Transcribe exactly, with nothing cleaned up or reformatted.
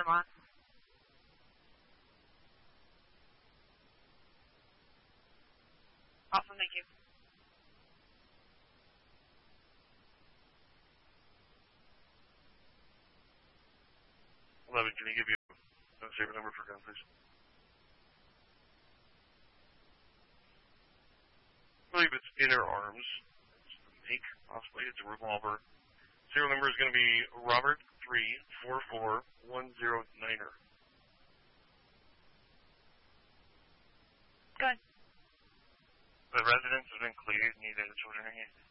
your mark. Awesome, thank you. eleven, can you give you a saber number for gun, please? I believe it's inner arms. It's the make, possibly. It's a revolver. Serial number is going to be Robert three four four one zero niner. Good. The residence has been cleared. Need a children in here.